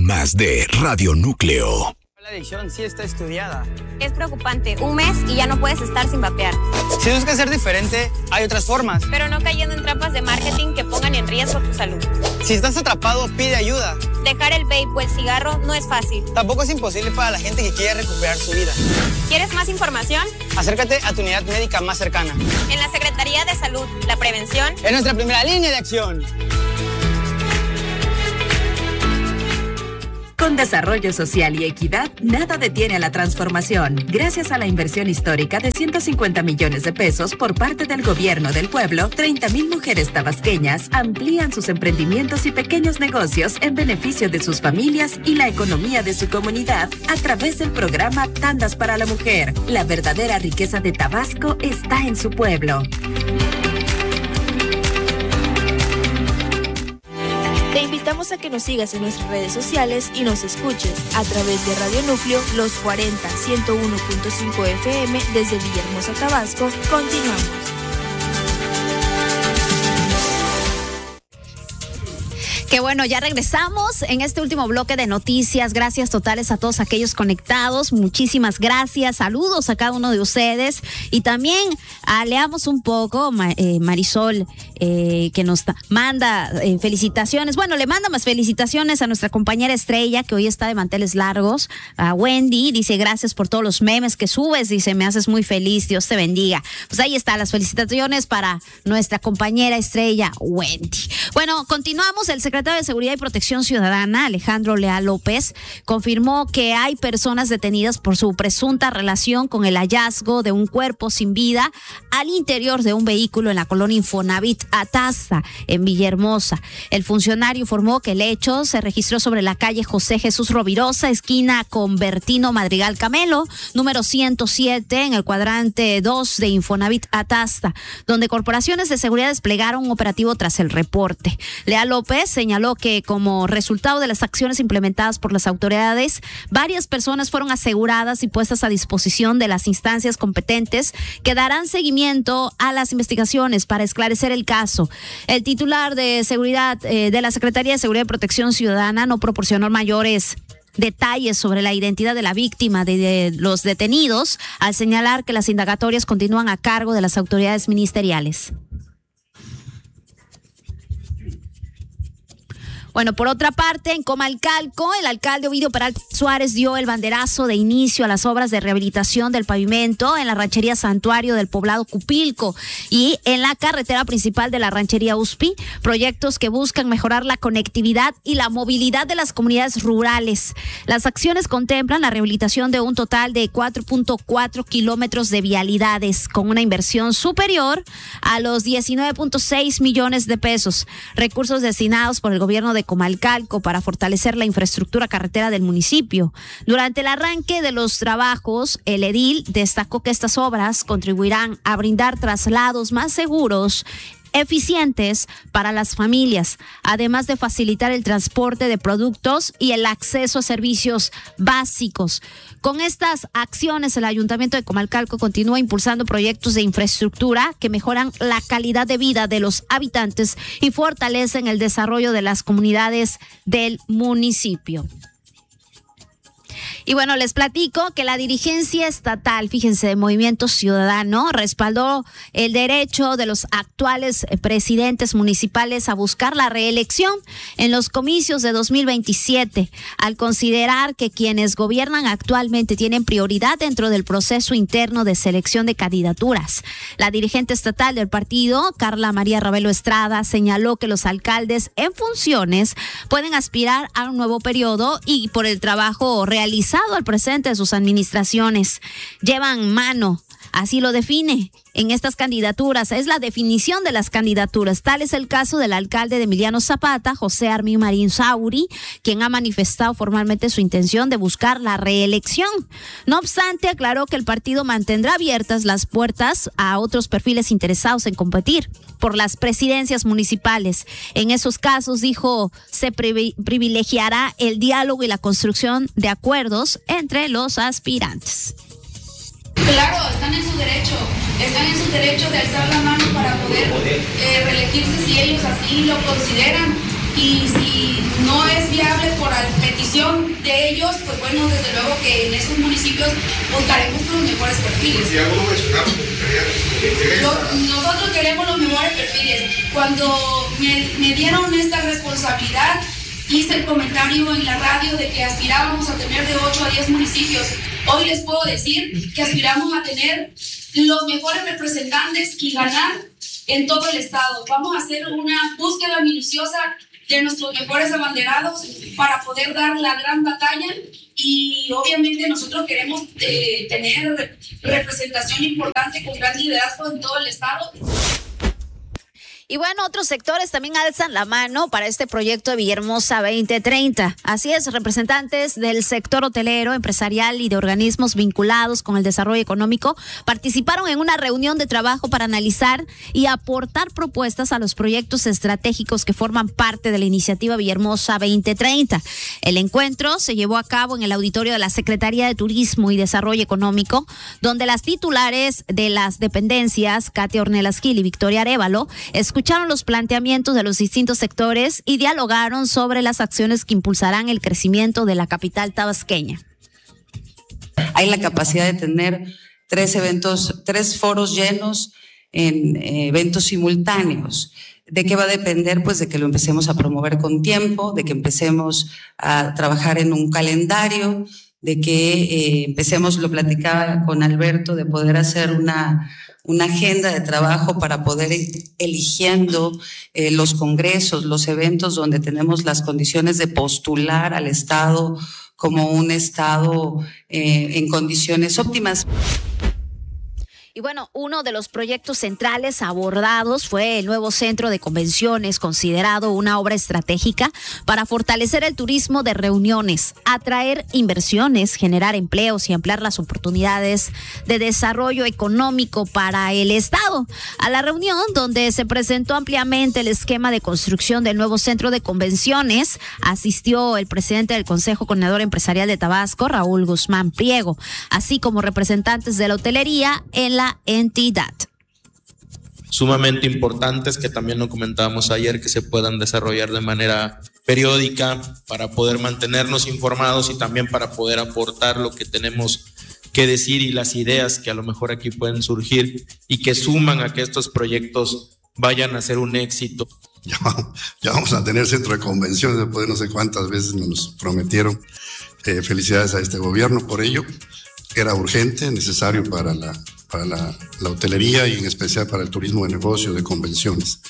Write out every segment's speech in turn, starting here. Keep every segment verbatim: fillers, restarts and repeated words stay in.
más de Radio Núcleo. La adicción sí está estudiada. Es preocupante, un mes y ya no puedes estar sin vapear. Si buscas ser diferente, hay otras formas. Pero no cayendo en trampas de marketing que pongan en riesgo tu salud. Si estás atrapado, pide ayuda. Dejar el vape o el cigarro no es fácil. Tampoco es imposible para la gente que quiere recuperar su vida. ¿Quieres más información? Acércate a tu unidad médica más cercana. En la Secretaría de Salud, la prevención es nuestra primera línea de acción. Con desarrollo social y equidad, nada detiene a la transformación. Gracias a la inversión histórica de ciento cincuenta millones de pesos por parte del gobierno del pueblo, treinta mil mujeres tabasqueñas amplían sus emprendimientos y pequeños negocios en beneficio de sus familias y la economía de su comunidad a través del programa Tandas para la Mujer. La verdadera riqueza de Tabasco está en su pueblo. Te invitamos a que nos sigas en nuestras redes sociales y nos escuches a través de Radio Núcleo Los cuarenta, ciento uno punto cinco F M desde Villahermosa, Tabasco. Continuamos. Que bueno, ya regresamos en este último bloque de noticias. Gracias totales a todos aquellos conectados. Muchísimas gracias. Saludos a cada uno de ustedes. Y también ah, leamos un poco, eh, Marisol, eh, que nos manda eh, felicitaciones. Bueno, le manda más felicitaciones a nuestra compañera Estrella, que hoy está de manteles largos. A Wendy, dice, gracias por todos los memes que subes. Dice, me haces muy feliz. Dios te bendiga. Pues ahí están las felicitaciones para nuestra compañera Estrella, Wendy. Bueno, continuamos. El secretario de Seguridad y Protección Ciudadana, Alejandro Leal López, confirmó que hay personas detenidas por su presunta relación con el hallazgo de un cuerpo sin vida al interior de un vehículo en la colonia Infonavit Atasta, en Villahermosa. El funcionario informó que el hecho se registró sobre la calle José Jesús Rovirosa, esquina con Bertino Madrigal Camelo, número ciento siete, en el cuadrante dos de Infonavit Atasta, donde corporaciones de seguridad desplegaron un operativo tras el reporte. Leal López señaló Señaló que como resultado de las acciones implementadas por las autoridades, varias personas fueron aseguradas y puestas a disposición de las instancias competentes que darán seguimiento a las investigaciones para esclarecer el caso. El titular de seguridad eh, de la Secretaría de Seguridad y Protección Ciudadana no proporcionó mayores detalles sobre la identidad de la víctima de, de los detenidos, al señalar que las indagatorias continúan a cargo de las autoridades ministeriales. Bueno, por otra parte, en Comalcalco, el alcalde Ovidio Peralta Suárez dio el banderazo de inicio a las obras de rehabilitación del pavimento en la ranchería Santuario del poblado Cupilco y en la carretera principal de la ranchería Uspi, proyectos que buscan mejorar la conectividad y la movilidad de las comunidades rurales. Las acciones contemplan la rehabilitación de un total de cuatro punto cuatro kilómetros de vialidades con una inversión superior a los diecinueve punto seis millones de pesos, recursos destinados por el gobierno de Comalcalco para fortalecer la infraestructura carretera del municipio. Durante el arranque de los trabajos, el edil destacó que estas obras contribuirán a brindar traslados más seguros, eficientes para las familias, además de facilitar el transporte de productos y el acceso a servicios básicos. Con estas acciones, el Ayuntamiento de Comalcalco continúa impulsando proyectos de infraestructura que mejoran la calidad de vida de los habitantes y fortalecen el desarrollo de las comunidades del municipio. Y bueno, les platico que la dirigencia estatal, fíjense, de Movimiento Ciudadano, respaldó el derecho de los actuales presidentes municipales a buscar la reelección en los comicios de dos mil veintisiete, al considerar que quienes gobiernan actualmente tienen prioridad dentro del proceso interno de selección de candidaturas. La dirigente estatal del partido, Carla María Ravelo Estrada, señaló que los alcaldes en funciones pueden aspirar a un nuevo periodo y por el trabajo realizado al presente de sus administraciones llevan mano, así lo define en estas candidaturas, es la definición de las candidaturas. Tal es el caso del alcalde de Emiliano Zapata, José Armin Marín Sauri, quien ha manifestado formalmente su intención de buscar la reelección. No obstante, aclaró que el partido mantendrá abiertas las puertas a otros perfiles interesados en competir por las presidencias municipales. En esos casos, dijo, se privilegiará el diálogo y la construcción de acuerdos entre los aspirantes. Claro, están en su derecho, están en su derecho de alzar la mano para poder eh, reelegirse si ellos así lo consideran. y si no es viable por petición de ellos, pues bueno, desde luego que en esos municipios buscaremos los mejores perfiles. Lo, nosotros queremos los mejores perfiles. Cuando me, me dieron esta responsabilidad, hice el comentario en la radio de que aspirábamos a tener de ocho a diez municipios. Hoy les puedo decir que aspiramos a tener los mejores representantes y ganar en todo el estado. Vamos a hacer una búsqueda minuciosa de nuestros mejores abanderados para poder dar la gran batalla, y obviamente nosotros queremos eh, tener representación importante con gran liderazgo en todo el estado. Y bueno, otros sectores también alzan la mano para este proyecto de Villahermosa veinte treinta. Así es, representantes del sector hotelero, empresarial y de organismos vinculados con el desarrollo económico participaron en una reunión de trabajo para analizar y aportar propuestas a los proyectos estratégicos que forman parte de la iniciativa Villahermosa veinte treinta. El encuentro se llevó a cabo en el auditorio de la Secretaría de Turismo y Desarrollo Económico, donde las titulares de las dependencias, Katia Ornelas Gil y Victoria Arévalo, escucharon Escucharon los planteamientos de los distintos sectores y dialogaron sobre las acciones que impulsarán el crecimiento de la capital tabasqueña. Hay la capacidad de tener tres eventos, tres foros llenos en eh, eventos simultáneos. ¿De qué va a depender? Pues de que lo empecemos a promover con tiempo, de que empecemos a trabajar en un calendario, de que eh, empecemos, lo platicaba con Alberto, de poder hacer una una agenda de trabajo para poder ir eligiendo eh, los congresos, los eventos donde tenemos las condiciones de postular al Estado como un Estado eh, en condiciones óptimas. Y bueno, uno de los proyectos centrales abordados fue el nuevo centro de convenciones, considerado una obra estratégica para fortalecer el turismo de reuniones, atraer inversiones, generar empleos y ampliar las oportunidades de desarrollo económico para el Estado. A la reunión, donde se presentó ampliamente el esquema de construcción del nuevo centro de convenciones, asistió el presidente del Consejo Coordinador Empresarial de Tabasco, Raúl Guzmán Priego, así como representantes de la hotelería en la entidad. Sumamente importantes, que también lo comentábamos ayer, que se puedan desarrollar de manera periódica para poder mantenernos informados y también para poder aportar lo que tenemos que decir y las ideas que a lo mejor aquí pueden surgir y que suman a que estos proyectos vayan a ser un éxito. Ya, ya vamos a tener centro de convenciones, después de no sé cuántas veces nos prometieron. Eh, felicidades a este gobierno por ello. Era urgente, necesario para la para la, la hotelería y en especial para el turismo de negocio, de convenciones.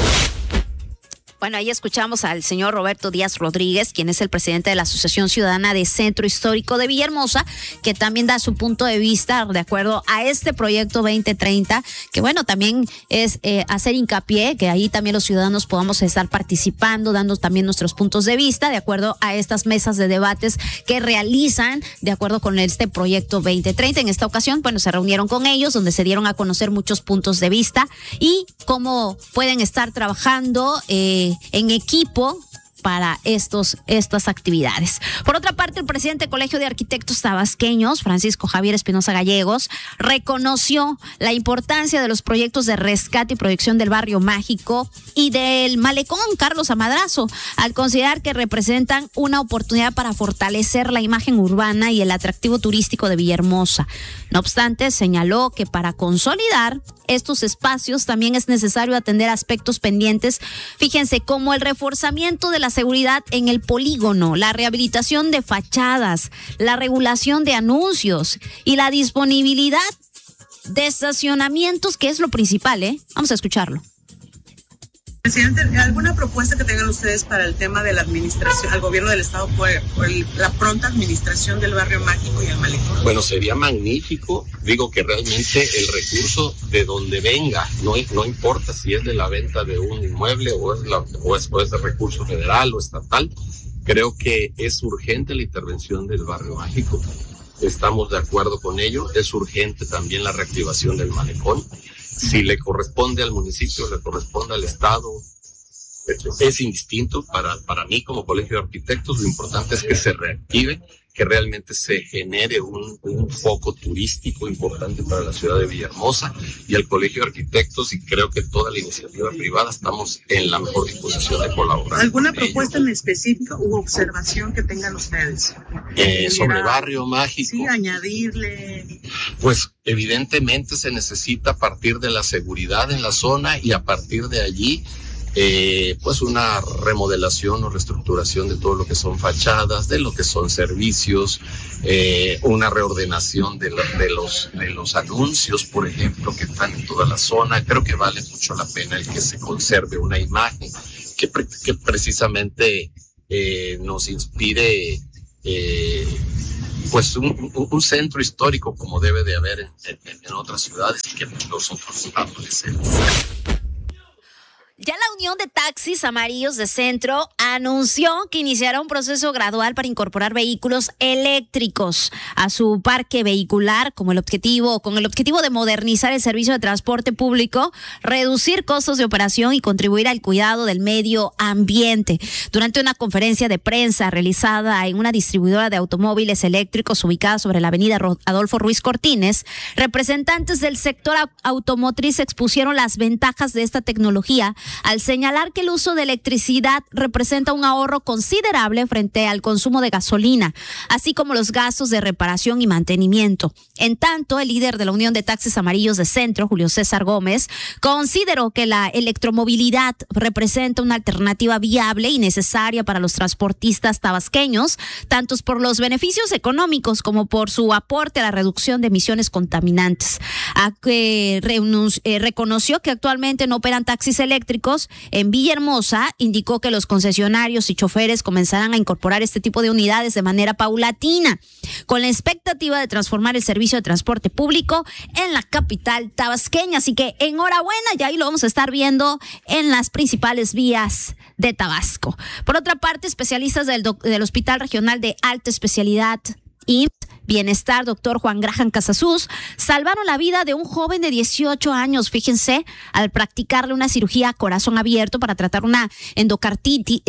Bueno, ahí escuchamos al señor Roberto Díaz Rodríguez, quien es el presidente de la Asociación Ciudadana de Centro Histórico de Villahermosa, que también da su punto de vista de acuerdo a este proyecto veinte treinta, que bueno, también es eh, hacer hincapié que ahí también los ciudadanos podamos estar participando, dando también nuestros puntos de vista de acuerdo a estas mesas de debates que realizan de acuerdo con este proyecto veinte treinta. En esta ocasión, bueno, se reunieron con ellos, donde se dieron a conocer muchos puntos de vista y cómo pueden estar trabajando eh, en equipo para estos, estas actividades. Por otra parte, el presidente del Colegio de Arquitectos Tabasqueños, Francisco Javier Espinosa Gallegos, reconoció la importancia de los proyectos de rescate y proyección del barrio mágico y del malecón Carlos Amadrazo, al considerar que representan una oportunidad para fortalecer la imagen urbana y el atractivo turístico de Villahermosa. No obstante, señaló que para consolidar estos espacios también es necesario atender aspectos pendientes, fíjense, como el reforzamiento de la seguridad en el polígono, la rehabilitación de fachadas, la regulación de anuncios y la disponibilidad de estacionamientos, que es lo principal, ¿eh? Vamos a escucharlo. Presidente, ¿alguna propuesta que tengan ustedes para el tema de la administración, al gobierno del estado, por, por el, la pronta administración del barrio mágico y el malecón? Bueno, sería magnífico. Digo que realmente el recurso de donde venga, no, no importa si es de la venta de un inmueble o es, la, o, es, o es de recurso federal o estatal, creo que es urgente la intervención del barrio mágico. Estamos de acuerdo con ello. Es urgente también la reactivación del malecón. Si le corresponde al municipio, le corresponde al Estado, es indistinto. Para, para mí como Colegio de Arquitectos, lo importante es que se reactive que realmente se genere un, un foco turístico importante para la ciudad de Villahermosa, y el Colegio de Arquitectos, y creo que toda la iniciativa privada estamos en la mejor disposición de colaborar. ¿Alguna propuesta en específico u observación que tengan ustedes? Eh, sobre Barrio Mágico. Sí, añadirle. Pues evidentemente se necesita partir de la seguridad en la zona y a partir de allí Eh, pues una remodelación o reestructuración de todo lo que son fachadas, de lo que son servicios, eh, una reordenación de, lo, de, los, de los anuncios, por ejemplo, que están en toda la zona. Creo que vale mucho la pena el que se conserve una imagen que, pre, que precisamente eh, nos inspire eh, pues un, un, un centro histórico como debe de haber en, en, en otras ciudades y que nosotros adolecemos. Ya la Unión de Taxis Amarillos de Centro anunció que iniciará un proceso gradual para incorporar vehículos eléctricos a su parque vehicular como el objetivo, con el objetivo de modernizar el servicio de transporte público, reducir costos de operación y contribuir al cuidado del medio ambiente. Durante una conferencia de prensa realizada en una distribuidora de automóviles eléctricos ubicada sobre la avenida Adolfo Ruiz Cortines, representantes del sector automotriz expusieron las ventajas de esta tecnología al señalar que el uso de electricidad representa un ahorro considerable frente al consumo de gasolina, así como los gastos de reparación y mantenimiento. En tanto, el líder de la Unión de Taxis Amarillos de Centro, Julio César Gómez, consideró que la electromovilidad representa una alternativa viable y necesaria para los transportistas tabasqueños, tanto por los beneficios económicos como por su aporte a la reducción de emisiones contaminantes. A que eh, reconoció que actualmente no operan taxis eléctricos en Villahermosa, indicó que los concesionarios y choferes comenzarán a incorporar este tipo de unidades de manera paulatina, con la expectativa de transformar el servicio de transporte público en la capital tabasqueña. Así que enhorabuena, ya ahí lo vamos a estar viendo en las principales vías de Tabasco. Por otra parte, especialistas del, del Hospital Regional de Alta Especialidad I M S S Bienestar, doctor Juan Graham Casasus, salvaron la vida de un joven de dieciocho años, fíjense, al practicarle una cirugía a corazón abierto para tratar una endocarditis,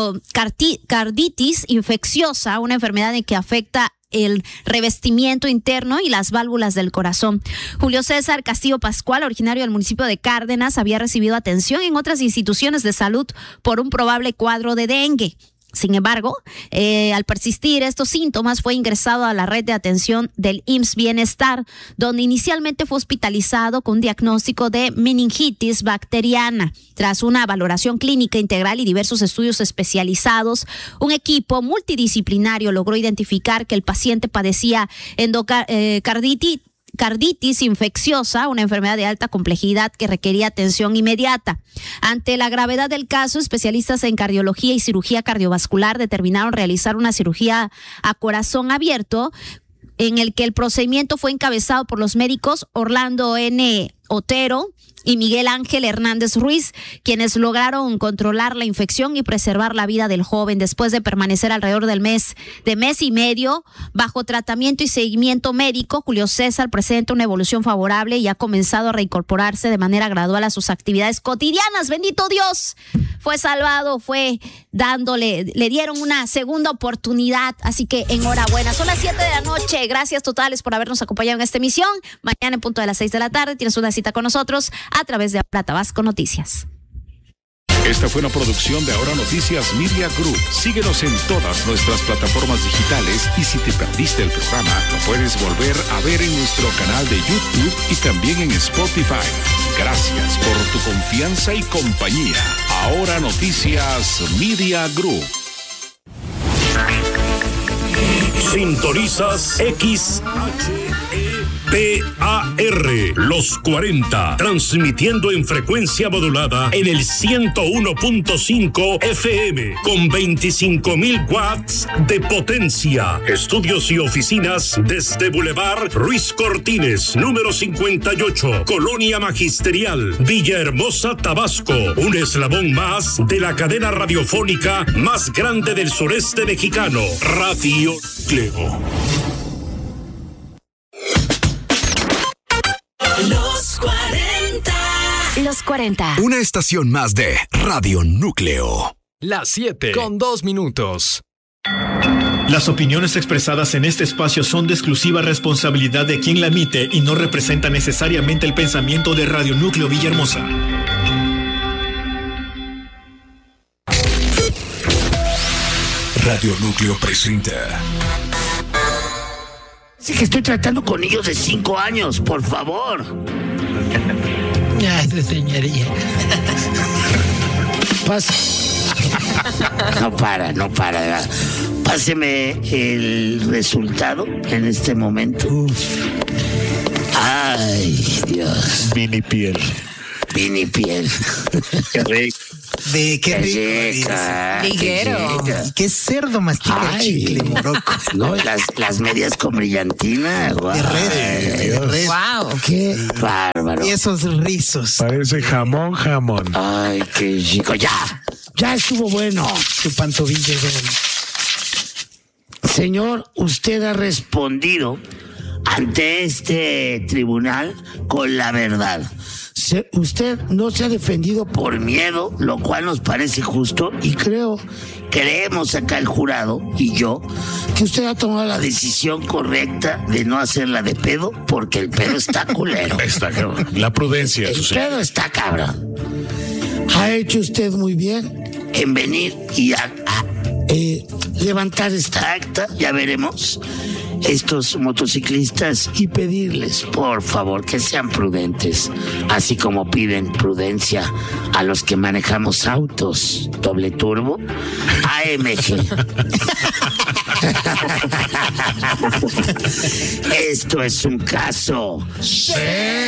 endocarditis infecciosa, una enfermedad en que afecta el revestimiento interno y las válvulas del corazón. Julio César Castillo Pascual, originario del municipio de Cárdenas, había recibido atención en otras instituciones de salud por un probable cuadro de dengue. Sin embargo, eh, al persistir estos síntomas, fue ingresado a la red de atención del I M S S Bienestar, donde inicialmente fue hospitalizado con diagnóstico de meningitis bacteriana. Tras una valoración clínica integral y diversos estudios especializados, un equipo multidisciplinario logró identificar que el paciente padecía endocarditis, carditis infecciosa, una enfermedad de alta complejidad que requería atención inmediata. Ante la gravedad del caso, especialistas en cardiología y cirugía cardiovascular determinaron realizar una cirugía a corazón abierto, en el que el procedimiento fue encabezado por los médicos Orlando N. Otero y Miguel Ángel Hernández Ruiz, quienes lograron controlar la infección y preservar la vida del joven. Después de permanecer alrededor del mes, de mes y medio bajo tratamiento y seguimiento médico, Julio César presenta una evolución favorable y ha comenzado a reincorporarse de manera gradual a sus actividades cotidianas. ¡Bendito Dios! Fue salvado, fue dándole, le dieron una segunda oportunidad, así que enhorabuena. Son las siete de la noche. Gracias totales por habernos acompañado en esta emisión. Mañana en punto de las seis de la tarde tienes una cita con nosotros a través de Ahora Tabasco Noticias. Esta fue una producción de Ahora Noticias Media Group. Síguenos en todas nuestras plataformas digitales y si te perdiste el programa, lo puedes volver a ver en nuestro canal de YouTube y también en Spotify. Gracias por tu confianza y compañía. Ahora Noticias Media Group. Sintonizas X H E P A R Los cuarenta, transmitiendo en frecuencia modulada en el ciento uno punto cinco F M con veinticinco mil watts de potencia. Estudios y oficinas desde Boulevard Ruiz Cortines, número cincuenta y ocho, Colonia Magisterial, Villahermosa, Tabasco. Un eslabón más de la cadena radiofónica más grande del sureste mexicano, Radio Núcleo. Los cuarenta. Los cuarenta. Una estación más de Radio Núcleo. Las siete con dos minutos. Las opiniones expresadas en este espacio son de exclusiva responsabilidad de quien la emite y no representan necesariamente el pensamiento de Radio Núcleo Villahermosa. Radio Núcleo presenta. Sí que estoy tratando con niños de cinco años, por favor. Ya, señoría. Pasa. No para, no para. Páseme el resultado en este momento. Ay, Dios. Vini piel. Vini piel. Qué rico. De qué, qué rico. Rica, Liguero. Qué, qué cerdo mastica chicle, moroco. No, las, las medias con brillantina. Wow. De red. De red. Wow. Qué bárbaro. Y esos rizos. Parece jamón, jamón. Ay, qué chico. Ya. Ya estuvo bueno. Su pantovilla. Señor, usted ha respondido ante este tribunal con la verdad. Se, usted no se ha defendido por miedo, lo cual nos parece justo, y creo, creemos acá el jurado y yo, que usted ha tomado la decisión correcta de no hacerla de pedo, porque el pedo está culero. Está cabrón. La prudencia. El pedo está cabrón. Ha hecho usted muy bien en venir y a, a eh, levantar esta acta, ya veremos, estos motociclistas, y pedirles, por favor, que sean prudentes, así como piden prudencia a los que manejamos autos doble turbo A M G. Esto es un caso.